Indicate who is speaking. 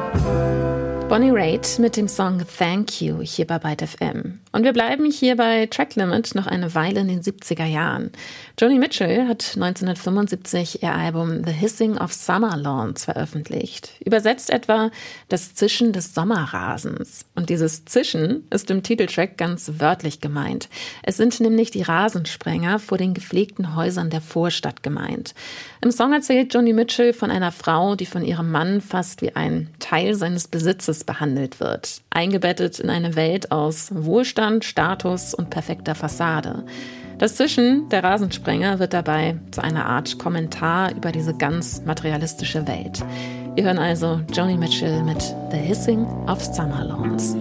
Speaker 1: Bonnie Raitt mit dem Song Thank You hier bei Byte FM. Und wir bleiben hier bei Track Limit noch eine Weile in den 70er Jahren. Joni Mitchell hat 1975 ihr Album The Hissing of Summer Lawns veröffentlicht. Übersetzt etwa das Zischen des Sommerrasens. Und dieses Zischen ist im Titeltrack ganz wörtlich gemeint. Es sind nämlich die Rasensprenger vor den gepflegten Häusern der Vorstadt gemeint. Im Song erzählt Joni Mitchell von einer Frau, die von ihrem Mann fast wie ein Teil seines Besitzes behandelt wird. Eingebettet in eine Welt aus Wohlstand, Status und perfekter Fassade. Das Zischen der Rasensprenger wird dabei zu einer Art Kommentar über diese ganz materialistische Welt. Wir hören also Joni Mitchell mit The Hissing of Summer Lawns.